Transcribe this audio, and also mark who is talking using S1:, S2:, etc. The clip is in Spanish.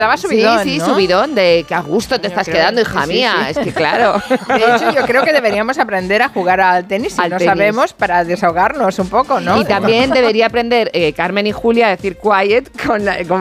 S1: Daba subidón,
S2: sí,
S1: ¿no?
S2: subidón de que a gusto te estás quedando, hija mía. Es que claro.
S1: De hecho, yo creo que deberíamos aprender a jugar al tenis si no sabemos, para desahogarnos un poco, ¿no?
S2: Y también debería aprender Carmen y Julia a decir quiet con